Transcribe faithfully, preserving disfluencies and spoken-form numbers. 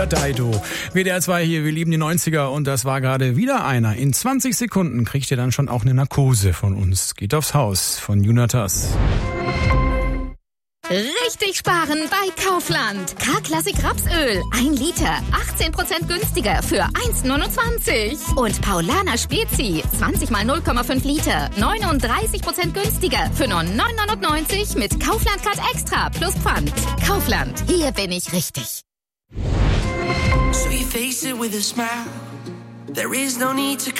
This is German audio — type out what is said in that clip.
Daido. W D R zwei hier, wir lieben die neunziger und das war gerade wieder einer. In zwanzig Sekunden kriegt ihr dann schon auch eine Narkose von uns. Geht aufs Haus von Jonatas. Richtig sparen bei Kaufland. K-Klassik Rapsöl. ein Liter. achtzehn Prozent günstiger für eins neunundzwanzig. Und Paulaner Spezi. zwanzig mal null Komma fünf Liter. neununddreißig Prozent günstiger für nur neun neunundneunzig mit Kaufland Card Extra plus Pfand. Kaufland. Hier bin ich richtig. So you face it with a smile. There is no need to